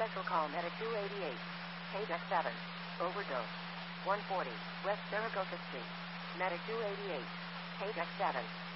Special call Medic 288. Page 7. Overdose. 140. West Zaragoza Street. Medic 288. Page 7.